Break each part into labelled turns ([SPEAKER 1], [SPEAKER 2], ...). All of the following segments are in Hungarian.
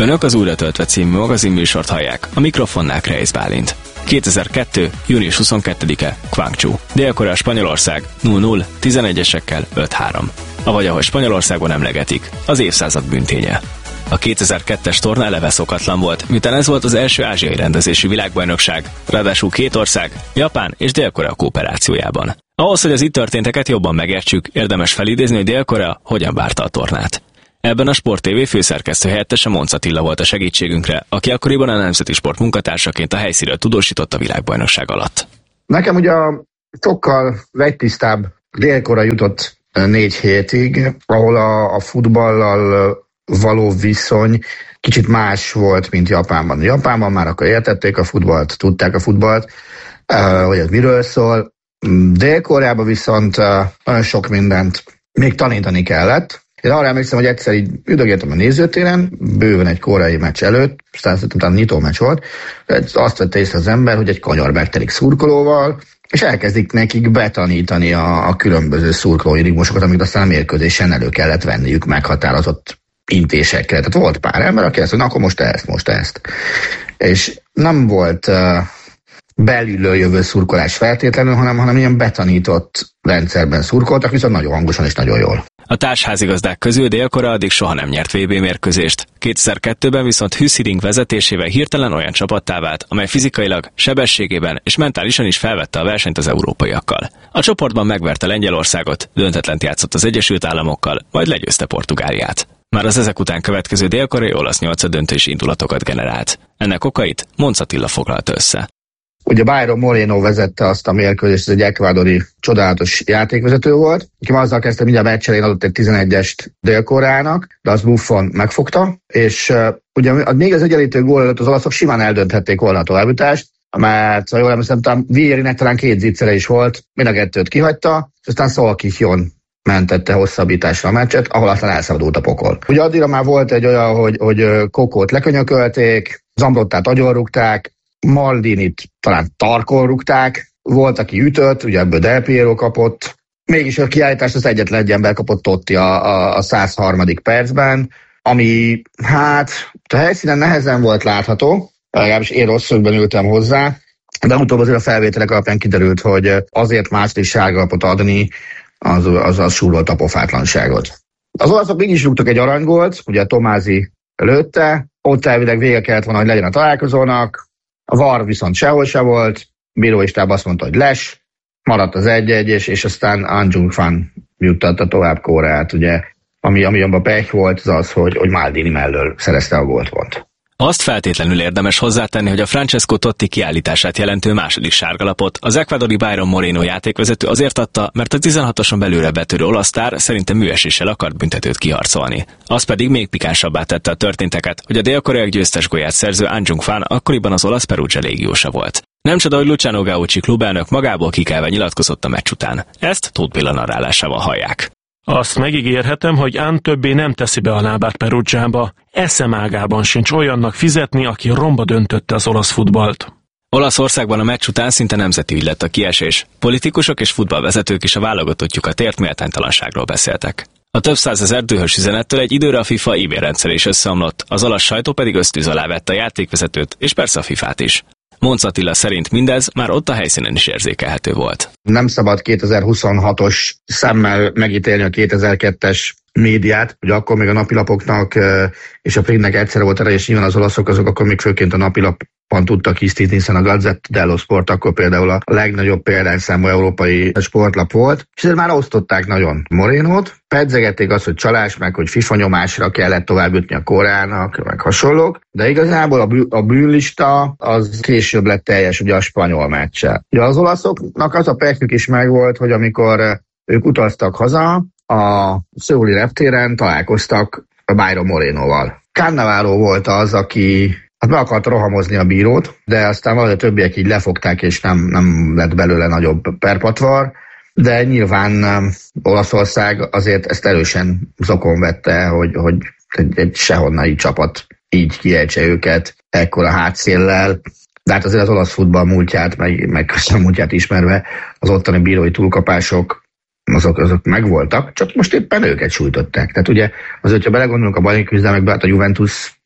[SPEAKER 1] Önök az Újra töltve című magazinműsort hallják, a mikrofonnál Kreisz Bálint. 2002. június 22-e, Guangzhou. Dél-Korea Spanyolország 0-0, 11-esekkel 5-3. Avagy ahogy Spanyolországban emlegetik, az évszázad bűnténye. A 2002-es torna eleve szokatlan volt, miután ez volt az első ázsiai rendezésű világbajnokság, ráadásul két ország, Japán és Dél-Korea kooperációjában. Ahhoz, hogy az itt történteket jobban megértsük, érdemes felidézni, hogy Dél-Korea hogyan várta a tornát. Ebben a Sport TV főszerkesztő helyettese Monc Attila volt a segítségünkre, aki akkoriban a Nemzeti Sport munkatársaként a helyszínről tudósított a világbajnokság alatt.
[SPEAKER 2] Nekem ugye sokkal vegytisztább Dél-Korea jutott 4 hétig, ahol a futballal való viszony kicsit más volt, mint Japánban. Japánban már akkor értették a futballt, tudták a futballt, hogy ez miről szól. Dél-Koreában viszont nagyon sok mindent még tanítani kellett. Én arra emlékszem, hogy egyszer így üldögéltem a nézőtéren, bőven egy koreai meccs előtt, aztán utána nyitó meccs volt, azt vette észre az ember, hogy egy kanyar megtelik szurkolóval, és elkezdik nekik betanítani a különböző szurkolói ritmusokat, amit aztán a mérkőzésen elő kellett venniük meghatározott intésekkel. Tehát volt pár ember, aki azt mondja, akkor most ezt. És nem volt belülről jövő szurkolás feltétlenül, hanem ilyen betanított rendszerben szurkoltak, viszont nagyon hangosan és nagyon jól.
[SPEAKER 1] A társházigazdák közül Dél-Korea addig soha nem nyert VB mérkőzést. 2002-ben viszont Hü Sirink vezetésével hirtelen olyan csapattá vált, amely fizikailag, sebességében és mentálisan is felvette a versenyt az európaiakkal. A csoportban megverte Lengyelországot, döntetlent játszott az Egyesült Államokkal, majd legyőzte Portugáliát. Már az ezek után következő dél-koreai olasz nyolcaddöntős indulatokat generált. Ennek okait Monc Attila foglalta össze.
[SPEAKER 2] Ugye Byron Moreno vezette azt a mérkőzést, ez egy ekvádori csodálatos játékvezető volt, aki azzal kezdte, mindjárt meccs elején adott egy 11-est Dél-Koreának, de az Buffon megfogta, és ugye még az egyenlítő gól előtt az olaszok simán eldönthették volna a továbbjutást, mert ha jól emlékszem, Vierinek talán 2 zicsere is volt, mind a 2-t kihagyta, és aztán Szolkichjon mentette hosszabbításra a meccset, ahol aztán elszabadult a pokol. Ugye addigra már volt egy olyan, hogy Kokót lekönyökölték, Zambrottát agyonrúgták, Maldinit talán tarkon rúgták, volt, aki ütött, ugye ebből Del Piero kapott, mégis a kiállítást az egyetlen egy ember kapott Totti a 103. percben, ami hát a helyszínen nehezen volt látható, legalábbis én rossz szögben ültem hozzá, de utóbb azért a felvételek alapján kiderült, hogy azért második sárgalapot adni, az súrolta a pofátlanságot. Az olaszok mégis rúgtak egy aranygolt, ugye Tomázi lőtte, ott elvileg vége kellett volna, hogy legyen a találkozónak, a VAR viszont sehol se volt, bíróistáb azt mondta, hogy les, maradt az 1-1, és aztán An Jung-fan juttatta tovább Koreát, ugye, ami abban pech volt, az, hogy Maldini mellől szerezte a gólpont.
[SPEAKER 1] Azt feltétlenül érdemes hozzátenni, hogy a Francesco Totti kiállítását jelentő második sárgalapot az ekvádori Byron Moreno játékvezető azért adta, mert a 16-oson belőle betörő olasz sztár szerintem műeséssel akart büntetőt kiharcolni. Az pedig még pikánsabbá tette a történteket, hogy a dél-koreai győztes gólját szerző An Jung-fan akkoriban az olasz Perugia légiósa volt. Nem csoda, hogy Luciano Gaucsi klubelnök magából kikelve nyilatkozott a meccs után. Ezt Tóth Béla narrálásával hallják.
[SPEAKER 3] Azt megígérhetem, hogy An többé nem teszi be a lábát Perugiába. Eszemágában sincs olyannak fizetni, aki romba döntötte az olasz futballt.
[SPEAKER 1] Olaszországban a meccs után szinte nemzeti ügy lett a kiesés. Politikusok és futballvezetők is a válogatottjukat ért méltánytalanságról beszéltek. A több százezer dühös üzenettől egy időre a FIFA e-mail rendszer is összeomlott, az olasz sajtó pedig ösztűz alá vette a játékvezetőt és persze a FIFA-t is. Monc Attila szerint mindez már ott a helyszínen is érzékelhető volt.
[SPEAKER 2] Nem szabad 2026-os szemmel megítélni a 2002-es médiát, hogy akkor még a napilapoknak és a printnek egyszerre volt erre, és nyilván az olaszok azok akkor még főként a napilapon tudtak hisztizni, hiszen a Gazzetta dello Sport akkor például a legnagyobb példányszámú európai sportlap volt, és ezért már osztották nagyon Morénót, pedzegették azt, hogy csalás, meg hogy FIFA nyomásra kellett tovább jutni a Koreának, meg hasonlók, de igazából a bűnlista az később lett teljes ugye a spanyol meccsel. Ugye az olaszoknak az a percük is megvolt, hogy amikor ők utaztak haza, a szöuli reptéren találkoztak a Byron Morenoval. Cannavaro volt az, aki be akart rohamozni a bírót, de aztán valahogy a többiek így lefogták, és nem lett belőle nagyobb perpatvar, de nyilván Olaszország azért ezt erősen zokon vette, hogy egy sehonnai csapat így kiejtse őket ekkora hátszéllel. De hát azért az olasz futball múltját, meg köszönöm múltját ismerve, az ottani bírói túlkapások azok megvoltak, csak most éppen őket sújtották. Tehát ugye azért, ha belegondolunk a bajnoki küzdelmekbe, hát a Juventus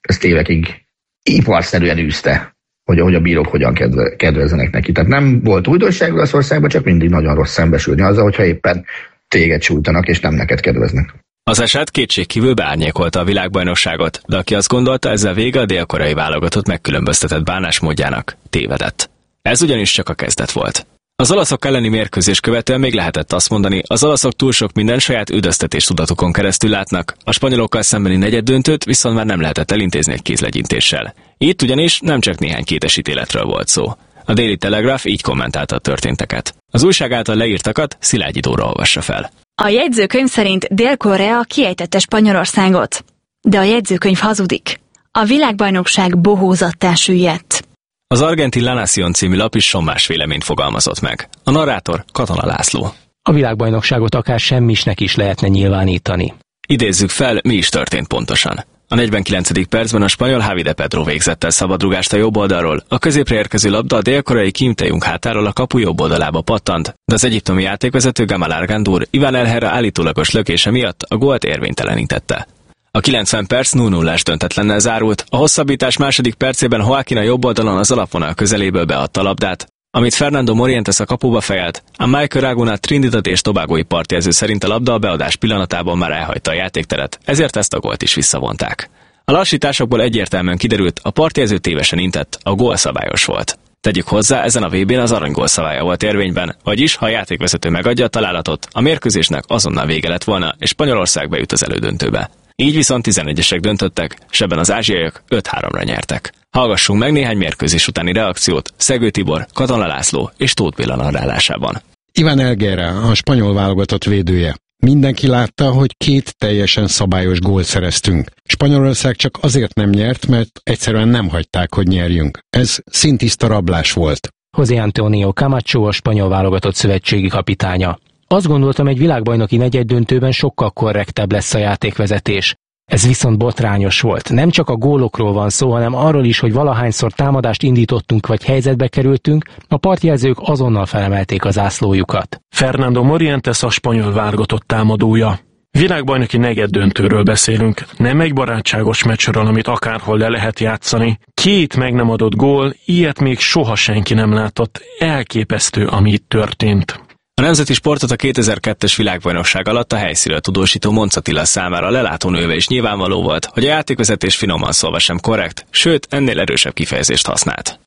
[SPEAKER 2] ezt évekig iparszerűen űzte, hogy a bírók hogyan kedvezzenek neki. Tehát nem volt újdonság Olaszországban, csak mindig nagyon rossz szembesülni azzal, hogyha éppen téged sújtanak, és nem neked kedveznek.
[SPEAKER 1] Az eset kétségkívül beárnyékolta a világbajnokságot, de aki azt gondolta, ezzel vége a dél-koreai válogatott megkülönböztetett bánásmódjának, tévedett. Ez ugyanis csak a kezdet volt. Az olaszok elleni mérkőzés követően még lehetett azt mondani, az olaszok túl sok minden saját üldöztetés tudatukon keresztül látnak, a spanyolokkal szembeni negyeddöntőt viszont már nem lehetett elintézni egy kézlegyintéssel. Itt ugyanis nem csak néhány kétes ítéletről volt szó. A Daily Telegraph így kommentálta a történteket. Az újság által leírtakat Szilágyi Dóra olvassa fel.
[SPEAKER 4] A jegyzőkönyv szerint Dél-Korea kiejtette Spanyolországot. De a jegyzőkönyv hazudik. A világbajnokság bohózattá süllyedt.
[SPEAKER 1] Az argentin La Nación című lap is sommás véleményt fogalmazott meg. A narrátor Katona László.
[SPEAKER 5] A világbajnokságot akár semmisnek is lehetne nyilvánítani.
[SPEAKER 1] Idézzük fel, mi is történt pontosan. A 49. percben a spanyol Javi de Pedro végzett el szabadrugást a jobb oldalról, a középre érkező labda a dél-koreai Kim Tae-jung hátáról a kapu jobb oldalába pattant, de az egyiptomi játékvezető Gamal Argandour Iván El Herrera állítólagos lökése miatt a gólt érvénytelenítette. A 90 perc 0-0-ás döntetlennel zárult, a hosszabbítás második percében Joaquin a jobb oldalon az alapvonal közeléből beadta a labdát, amit Fernando Morientes a kapuba fejelt, a Michael Raguna Trinidad és Tobagói partjelző szerint a labda a beadás pillanatában már elhagyta a játékteret, ezért ezt a gólt is visszavonták. A lassításokból egyértelműen kiderült, a partjelző tévesen intett, a gól szabályos volt. Tegyük hozzá, ezen a VB-n az aranygól szabálya volt érvényben, vagyis ha a játékvezető megadja a találatot, a mérkőzésnek azonnal vége lett volna, és Spanyolország bejut az elődöntőbe. Így viszont 11-esek döntöttek, és ebben az ázsiaiak 5-3-ra nyertek. Hallgassunk meg néhány mérkőzés utáni reakciót Szegő Tibor, Katona László és Tóth Béla narrálásában.
[SPEAKER 6] Iván El Herrera, a spanyol válogatott védője. Mindenki látta, hogy 2 teljesen szabályos gólt szereztünk. Spanyolország csak azért nem nyert, mert egyszerűen nem hagyták, hogy nyerjünk. Ez szintiszta rablás volt.
[SPEAKER 5] José Antonio Camacho, a spanyol válogatott szövetségi kapitánya. Azt gondoltam, egy világbajnoki negyeddöntőben sokkal korrektebb lesz a játékvezetés. Ez viszont botrányos volt. Nem csak a gólokról van szó, hanem arról is, hogy valahányszor támadást indítottunk vagy helyzetbe kerültünk, a partjelzők azonnal felemelték az zászlójukat.
[SPEAKER 3] Fernando Morientes a spanyol válogatott támadója. Világbajnoki negyeddöntőről beszélünk, nem egy barátságos meccsről, amit akárhol le lehet játszani. 2 meg nem adott gól, ilyet még soha senki nem látott. Elképesztő, ami itt történt.
[SPEAKER 1] A nemzeti sportot a 2002-es világbajnokság alatt a helyszínről tudósító Monc Attila számára lelátónőve is nyilvánvaló volt, hogy a játékvezetés finoman szólva sem korrekt, sőt, ennél erősebb kifejezést használt.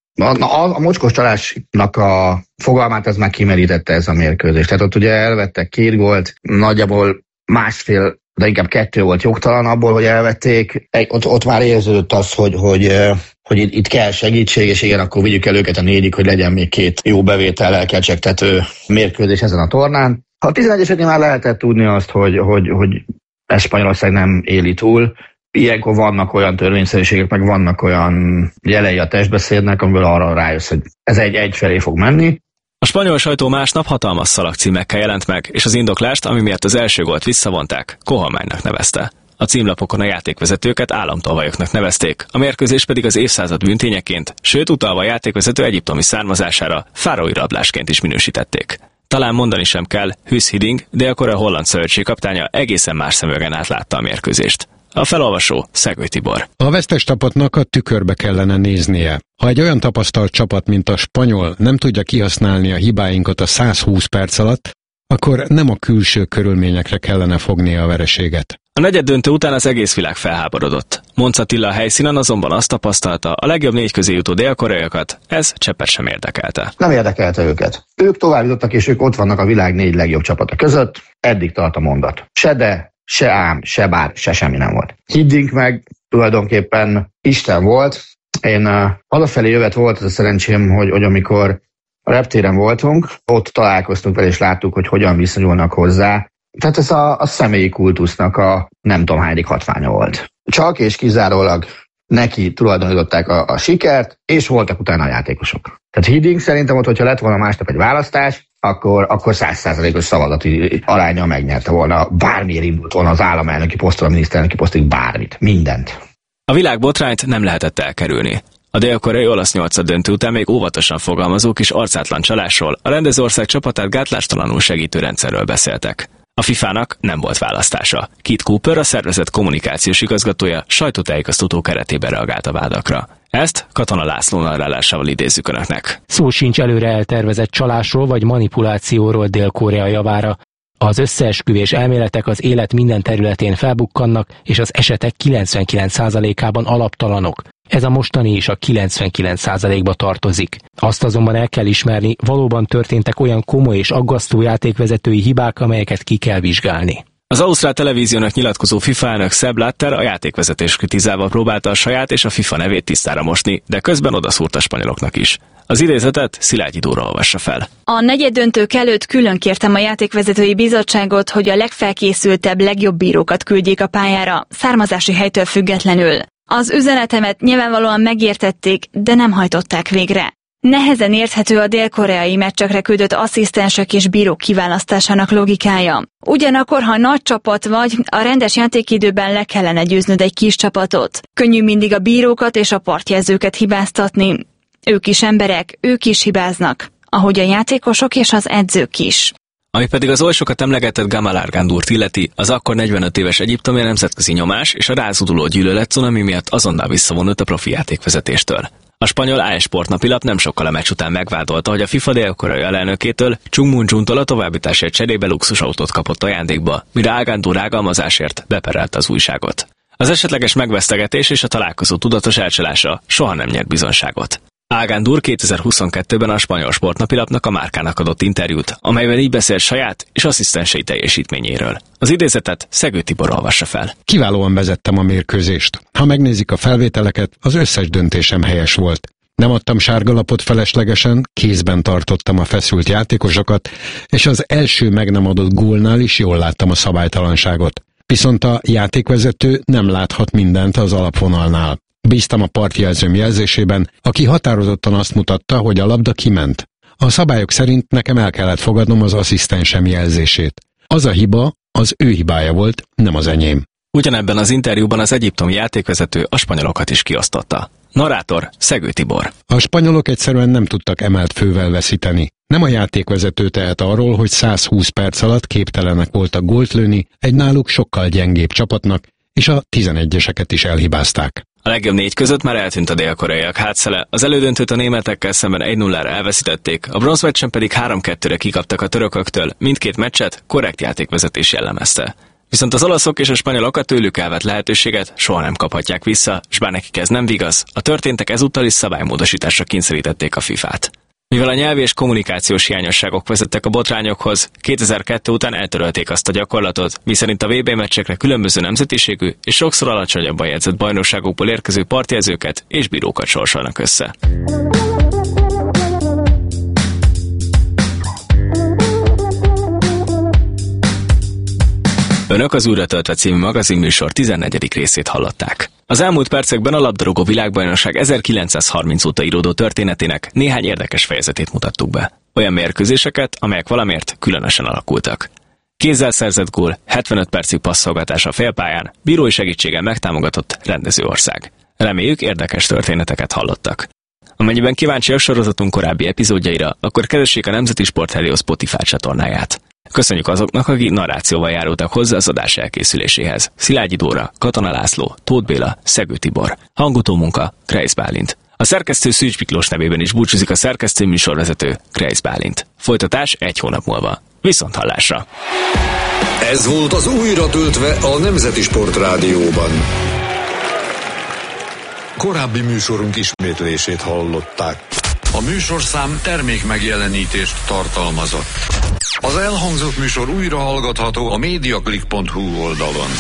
[SPEAKER 2] A mocskos csalásnak a fogalmát ez már kimerítette ez a mérkőzés. Tehát ott ugye elvettek 2 gólt, nagyjából másfél, de inkább 2 volt jogtalan abból, hogy elvették. Ott már érződött az, hogy itt kell segítség, és igen, akkor vigyük el őket a 4-ig, hogy legyen még 2 jó bevétellel kecsegtető mérkőzés ezen a tornán. A 11-eseknél már lehetett tudni azt, hogy ez Spanyolország nem éli túl. Ilyenkor vannak olyan törvényszerűségek, meg vannak olyan jelei a testbeszédnek, amiből arra rájössz, hogy ez egyfelé fog menni.
[SPEAKER 1] A spanyol sajtó másnap hatalmas szalagcímekkel jelent meg, és az indoklást, ami miatt az első gólt visszavonták, kohalmánynak nevezte. A címlapokon a játékvezetőket államtolvajoknak nevezték, a mérkőzés pedig az évszázad bűntényeként, sőt utalva a játékvezető egyiptomi származására fáraói rablásként is minősítették. Talán mondani sem kell, Huss Hiddink, Dél-Korea holland szövetségkaptánya egészen más szemüvegen át látta a mérkőzést. A felolvasó Szegő Tibor.
[SPEAKER 6] A vesztes csapatnak a tükörbe kellene néznie. Ha egy olyan tapasztalt csapat, mint a spanyol nem tudja kihasználni a hibáinkat a 120 perc alatt, akkor nem a külső körülményekre kellene fognia a vereséget.
[SPEAKER 1] A negyeddöntő után az egész világ felháborodott. Monc Attila a helyszínen azonban azt tapasztalta, a legjobb 4 közé jutó dél-koreaiakat ez cseppet sem érdekelte.
[SPEAKER 2] Nem érdekelte őket. Ők tovább jutottak, és ők ott vannak a világ 4 legjobb csapata között. Eddig tart a mondat. Se de, se ám, se bár, se semmi nem volt. Hiddink meg tulajdonképpen Isten volt. Én hazafelé jövet volt az a szerencsém, hogy amikor a reptéren voltunk, ott találkoztunk vele, és láttuk, hogy hogyan viszonyulnak hozzá. Tehát ez a személyi kultusznak a nem tudom hányadik hatványa volt. Csak és kizárólag neki tulajdonították a sikert, és voltak utána a játékosok. Tehát Hiddink szerintem ott, hogyha lett volna másnap egy választás, akkor 100%-os szavazati aránya megnyerte volna. Bármiért indult volna az államelnöki posztról, a miniszterelnöki posztig, bármit, mindent.
[SPEAKER 1] A világbotrányt nem lehetett elkerülni. A dél-koreai olasz 8. döntő után még óvatosan fogalmazók is arcátlan csalásról, a rendezőország csapatát gátlástalanul segítő rendszerről beszéltek. A FIFA-nak nem volt választása. Keith Cooper, a szervezet kommunikációs igazgatója sajtótájékoztató keretében reagált a vádakra. Ezt Katona László narrálásával idézzük önöknek.
[SPEAKER 5] Szó sincs előre eltervezett csalásról vagy manipulációról Dél-Korea javára. Az összeesküvés elméletek az élet minden területén felbukkannak, és az esetek 99%-ában alaptalanok. Ez a mostani is a 99%-ba tartozik. Azt azonban el kell ismerni, valóban történtek olyan komoly és aggasztó játékvezetői hibák, amelyeket ki kell vizsgálni.
[SPEAKER 1] Az ausztrál televíziónak nyilatkozó FIFA elnök Sepp Blatter a játékvezetés kritizálva próbálta a saját és a FIFA nevét tisztára mosni, de közben odaszúrt a spanyoloknak is. Az idézetet Szilágyi Dóra olvassa fel.
[SPEAKER 4] A negyeddöntők előtt külön kértem a játékvezetői bizottságot, hogy a legfelkészültebb, legjobb bírókat küldjék a pályára, származási helytől függetlenül. Az üzenetemet nyilvánvalóan megértették, de nem hajtották végre. Nehezen érthető a dél-koreai meccsekre küldött asszisztensek és bírók kiválasztásának logikája. Ugyanakkor, ha nagy csapat vagy, a rendes játékidőben le kellene győznöd egy kis csapatot. Könnyű mindig a bírókat és a partjelzőket hibáztatni. Ők is emberek, ők is hibáznak, ahogy a játékosok és az edzők is.
[SPEAKER 1] Ami pedig az oly sokat emlegetett Gamal Argandúrt illeti, az akkor 45 éves egyiptomi nemzetközi nyomás és a rázuduló gyűlölet cunami miatt azonnal visszavonult a profi játékvezetéstől. A spanyol AS Sport napilap nem sokkal a meccs után megvádolta, hogy a FIFA dél-koreai alelnökétől, Chung Moon-juntól a továbbításért cserébe luxusautót kapott ajándékba, mire Argandur rágalmazásért beperelte az újságot. Az esetleges megvesztegetés és a találkozó tudatos elcsalása soha nem nyert bizonyságot. Argandur 2022-ben a spanyol sportnapilapnak a Márkának adott interjút, amelyben így beszélt saját és asszisztensei teljesítményéről. Az idézetet Szegő Tibor olvassa fel.
[SPEAKER 6] Kiválóan vezettem a mérkőzést. Ha megnézik a felvételeket, az összes döntésem helyes volt. Nem adtam sárgalapot feleslegesen, kézben tartottam a feszült játékosokat, és az első meg nem adott gólnál is jól láttam a szabálytalanságot. Viszont a játékvezető nem láthat mindent az alapvonalnál. Bíztam a partjelzőm jelzésében, aki határozottan azt mutatta, hogy a labda kiment. A szabályok szerint nekem el kellett fogadnom az asszisztensem jelzését. Az a hiba az ő hibája volt, nem az enyém.
[SPEAKER 1] Ugyanebben az interjúban az egyiptomi játékvezető a spanyolokat is kiosztotta. Narrátor Szegő Tibor.
[SPEAKER 6] A spanyolok egyszerűen nem tudtak emelt fővel veszíteni. Nem a játékvezető tehet arról, hogy 120 perc alatt képtelenek voltak gólt lőni egy náluk sokkal gyengébb csapatnak, és a 11-eseket is elhibázták.
[SPEAKER 1] A legjobb 4 között már eltűnt a dél-koreaiak hátszele, az elődöntőt a németekkel szemben 1-0-ra elveszítették, a bronzmeccsen pedig 3-2-re kikaptak a törököktől, mindkét meccset korrekt játékvezetés jellemezte. Viszont az olaszok és a spanyolok a tőlük elvett lehetőséget soha nem kaphatják vissza, s bár nekik ez nem vigaz, a történtek ezúttal is szabálymódosításra kényszerítették a FIFA-t. Mivel a nyelvi és kommunikációs hiányosságok vezettek a botrányokhoz, 2002 után eltörölték azt a gyakorlatot, miszerint a VB meccsekre különböző nemzetiségű és sokszor alacsonyabban jegyzett bajnokságokból érkező partjelzőket és bírókat sorsolnak össze. Önök az Újra töltve című magazinműsor 14. részét hallották. Az elmúlt percekben a labdarúgó világbajnokság 1930 óta íródó történetének néhány érdekes fejezetét mutattuk be. Olyan mérkőzéseket, amelyek valamiért különösen alakultak. Kézzel szerzett gól, 75 percig passzolgatás a félpályán, bírói segítséggel megtámogatott rendezőország. Reméljük, érdekes történeteket hallottak. Amennyiben kíváncsiak sorozatunk korábbi epizódjaira, akkor keressék a Nemzeti Sport Helio Spotify csatornáját. Köszönjük azoknak, akik narrációval járultak hozzá az adás elkészüléséhez. Szilágyi Dóra, Katona László, Tóth Béla, Szegő Tibor. Hangutó munka, Kreisz Bálint. A szerkesztő Szűcs Miklós nevében is búcsúzik a szerkesztő műsorvezető, Kreisz Bálint. Folytatás 1 hónap múlva. Viszonthallásra!
[SPEAKER 7] Ez volt az Újra töltve a Nemzeti Sport Rádióban. Korábbi műsorunk ismétlését hallották. A műsorszám termék megjelenítést tartalmazott. Az elhangzott műsor újra hallgatható a mediaclick.hu oldalon.